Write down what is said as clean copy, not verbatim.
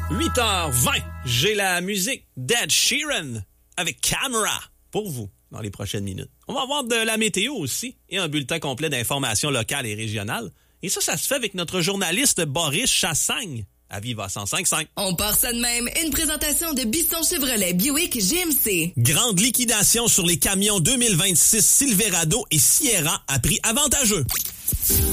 8h20, j'ai la musique d'Ed Sheeran avec Camera pour vous dans les prochaines minutes. On va avoir de la météo aussi et un bulletin complet d'informations locales et régionales. Et ça se fait avec notre journaliste Boris Chassagne à Viva 105.5. On part ça de même. Une présentation de Bisson Chevrolet Buick GMC. Grande liquidation sur les camions 2026 Silverado et Sierra à prix avantageux.